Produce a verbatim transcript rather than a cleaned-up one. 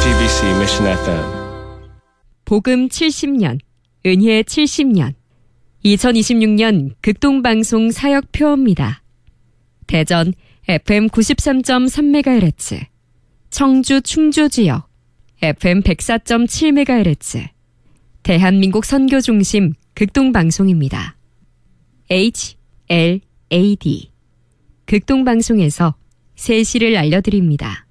지비씨 Mission 에프엠 복음 칠십 년, 은혜 칠십 년, 이천이십육 년 극동방송 사역표입니다. 대전 에프엠 구십삼 점 삼 메가헤르츠, 청주 충주 지역 에프엠 백사 점 칠 메가헤르츠, 대한민국 선교중심 극동방송입니다. 에이치 엘 에이 디 극동방송에서 세시를 알려드립니다.